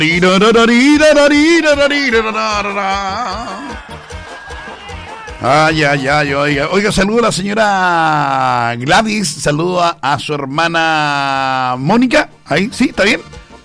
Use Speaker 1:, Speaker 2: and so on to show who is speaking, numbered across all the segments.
Speaker 1: Ay, oiga, saludo a la señora Gladys, saludo a su hermana Mónica, ahí, sí, está bien.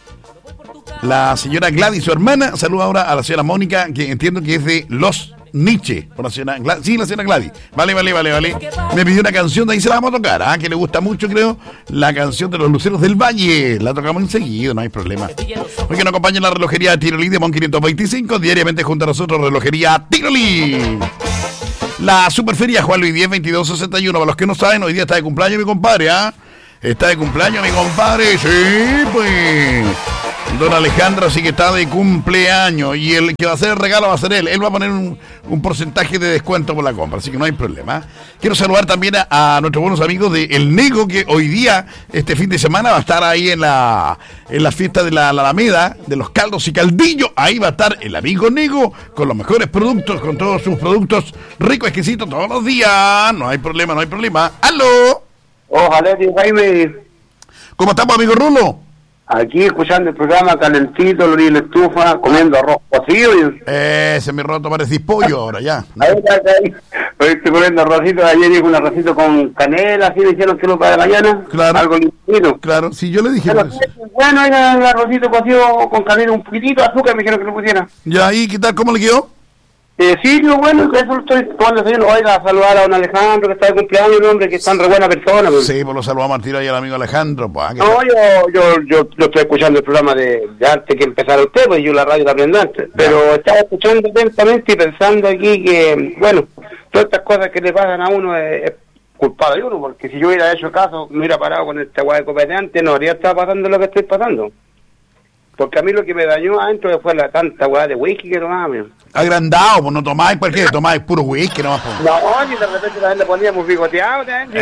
Speaker 1: La señora Gladys, su hermana, saluda ahora a la señora Mónica, que entiendo que es de Los Nietzsche, por la señora Gladys. Sí, la señora Gladys. Vale. Me pidió una canción, de ahí se la vamos a tocar, que le gusta mucho, creo, la canción de los Luceros del Valle. La tocamos enseguida, no hay problema. Hoy que nos acompaña la relojería Tirolí de Mon 525, diariamente junto a nosotros, relojería Tirolí. La Superferia Juan Luis 10, 2261. Para los que no saben, hoy día está de cumpleaños mi compadre, ¿ah? Está de cumpleaños mi compadre, sí, pues. Don Alejandro, así que está de cumpleaños. Y el que va a hacer el regalo va a ser él. Él va a poner un porcentaje de descuento por la compra, así que no hay problema. Quiero saludar también a nuestros buenos amigos de El Nego, que hoy día, este fin de semana, va a estar ahí en la fiesta de la Alameda, de los caldos y caldillos. Ahí va a estar el amigo Nego, con los mejores productos, con todos sus productos ricos, exquisitos, todos los días. No hay problema. ¡Aló!
Speaker 2: Ojalá, tío Jaime.
Speaker 1: ¿Cómo estamos, amigo Rulo?
Speaker 2: Aquí escuchando el programa calentito, lo en la estufa, comiendo arroz cocido.
Speaker 1: Ese mi roto parece pollo ahora ya.
Speaker 2: Ahí. Hoy estoy comiendo arrocito, ayer hice un arrocito con canela, así me hicieron que lo para mañana.
Speaker 1: Claro.
Speaker 2: Algo limpito.
Speaker 1: Claro, sí, yo le dije.
Speaker 2: Bueno, era el arrocito cocido con canela, un poquitito de azúcar, me dijeron que lo pusiera.
Speaker 1: Ya, ¿y qué tal? ¿Cómo le quedó?
Speaker 2: Sí, lo bueno, que eso lo estoy tomando desayuno. Oiga, a saludar a don Alejandro, que está de cumpleaños, un hombre que es tan re buena persona. Pues.
Speaker 1: Sí, pues lo saludamos al tiro ahí al amigo Alejandro. Pues,
Speaker 2: no, yo estoy escuchando el programa de antes que empezara usted, pues yo la radio la aprendí antes. Pero estaba escuchando atentamente y pensando aquí que, bueno, todas estas cosas que le pasan a uno es culpable de uno, porque si yo hubiera hecho caso, me hubiera parado con esta guay de copete antes, no habría estado pasando lo que estoy pasando. Porque a mí lo que me dañó adentro fue la tanta weá de whisky que tomaba, mío.
Speaker 1: Agrandado, pues no tomáis cualquier, tomáis puro whisky nomás. Pues.
Speaker 2: No, ni de repente también le poníamos bigoteado,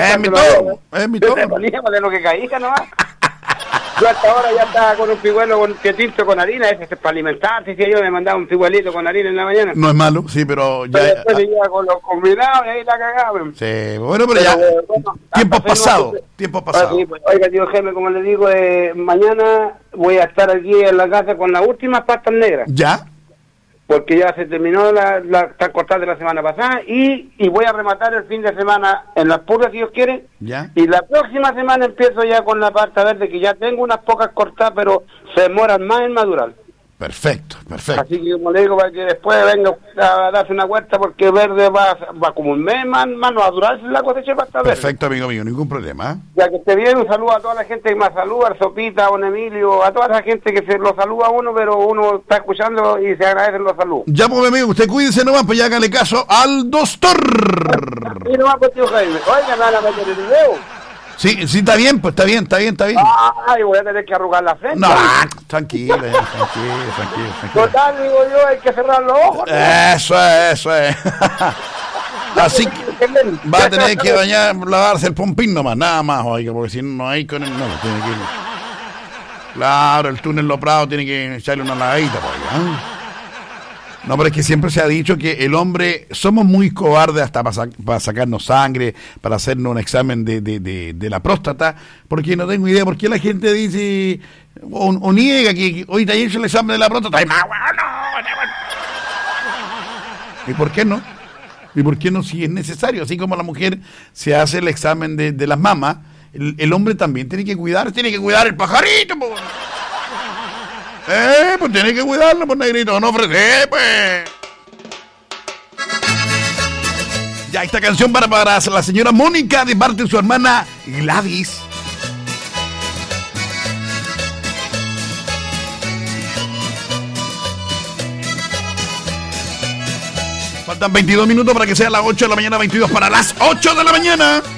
Speaker 1: es mi todo.
Speaker 2: Le poníamos de lo que caía nomás. Yo hasta ahora ya estaba con un pigüelo con tinto con harina, ese es para alimentarse, si yo me mandaba un pigüelito con harina en la mañana.
Speaker 1: No es malo, sí, pero ya...
Speaker 2: Pero después se iba con los combinados y ahí la cagaba.
Speaker 1: Sí, bueno, pero ya... Bueno, tiempo pasado.
Speaker 2: Sí, pues, oiga, tío Jaime, como le digo, mañana voy a estar aquí en la casa con las últimas pastas negras.
Speaker 1: ¿Ya?
Speaker 2: Porque ya se terminó está cortada de la semana pasada y voy a rematar el fin de semana en las purgas, si Dios quiere.
Speaker 1: ¿Ya?
Speaker 2: Y la próxima semana empiezo ya con la pasta verde, que ya tengo unas pocas cortadas, pero se demoran más en madurar.
Speaker 1: Perfecto.
Speaker 2: Así que como le digo, para que después venga a darse una vuelta, porque verde va como un mes más no a durarse la cosecha de pasta verde.
Speaker 1: Perfecto, amigo mío, ningún problema.
Speaker 2: Ya que esté bien, un saludo a toda la gente que me saluda, al Sopita, a don Emilio, a toda la gente que se lo saluda a uno, pero uno está escuchando y se agradecen los saludos.
Speaker 1: Ya, pues, amigo, usted cuídese nomás, pues ya hágale caso al doctor.
Speaker 2: Y nomás, pues, tío Jaime, oiga, nada, meter el video.
Speaker 1: Sí, está bien, pues está bien.
Speaker 2: Ay, voy a tener que arrugar la frente.
Speaker 1: No, tranquilo.
Speaker 2: Total, digo yo, hay que cerrar los ojos. ¿No?
Speaker 1: Eso es. Así que va a tener que lavarse el pompín nomás, nada más, oiga, porque si no hay con el... No, tiene que ir. Claro, el túnel Los Prados tiene que echarle una lavadita, pues, No, pero es que siempre se ha dicho que el hombre, somos muy cobardes hasta para sacarnos sangre, para hacernos un examen de la próstata, porque no tengo idea por qué la gente dice o niega que hoy te ha hecho el examen de la próstata. ¡Ay, no! ¿Y por qué no? ¿Y por qué no si es necesario? Así como la mujer se hace el examen de las mamas, el hombre también tiene que cuidar el pajarito, pues. Pues tiene que cuidarlo, pues, negrito, no ofrece, pues. Ya, esta canción para la señora Mónica de parte de su hermana Gladys. Faltan 22 minutos para que sea las 8 de la mañana, 22 para las 8 de la mañana.